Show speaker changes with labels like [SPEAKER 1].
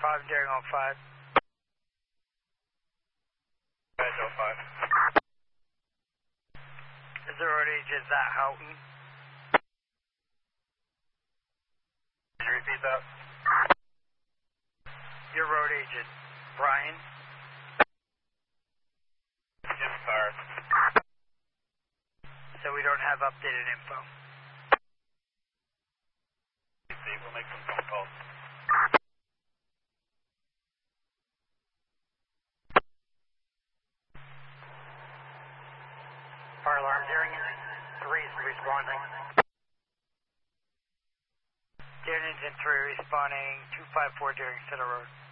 [SPEAKER 1] 5 Daring on 5.
[SPEAKER 2] Badge 05.
[SPEAKER 1] Is the road agent at Houghton?
[SPEAKER 2] Can you repeat that?
[SPEAKER 1] Your road agent, Brian?
[SPEAKER 2] Jim's tired.
[SPEAKER 1] So we don't have updated info.
[SPEAKER 2] We'll make some phone calls.
[SPEAKER 1] Fire alarm, Daring Engine 3 is responding. Daring Engine 3 responding, 254 Daring Center Road.